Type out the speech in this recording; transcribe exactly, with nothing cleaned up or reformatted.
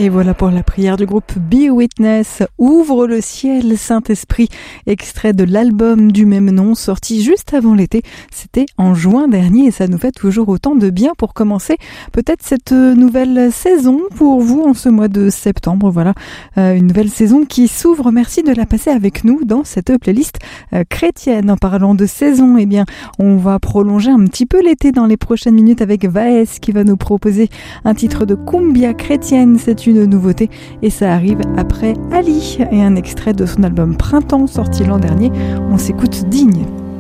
Et voilà pour la prière du groupe Be Witness. Ouvre le ciel, Saint-Esprit, extrait de l'album du même nom, sorti juste avant l'été. C'était en juin dernier et ça nous fait toujours autant de bien pour commencer peut-être cette nouvelle saison pour vous en ce mois de septembre. Voilà, euh, une nouvelle saison qui s'ouvre. Merci de la passer avec nous dans cette playlist euh, chrétienne. En parlant de saison, eh bien, on va prolonger un petit peu l'été dans les prochaines minutes avec Vaes qui va nous proposer un titre de cumbia chrétienne. C'est une nouveauté et ça arrive après Ali et un extrait de son album Printemps sorti l'an dernier. On s'écoute Digne.